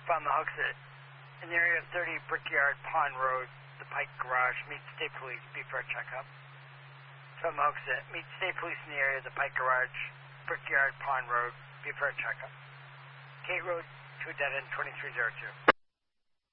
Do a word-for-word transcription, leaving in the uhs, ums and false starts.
From the Hooksett. In the area of thirty Brickyard Pond Road, the Pike Garage. Meet State Police. Be for a checkup. From the Hooksett. Meet State Police in the area of the Pike Garage, Brickyard Pond Road. Be for a checkup. Kate Road to a dead end twenty-three oh two.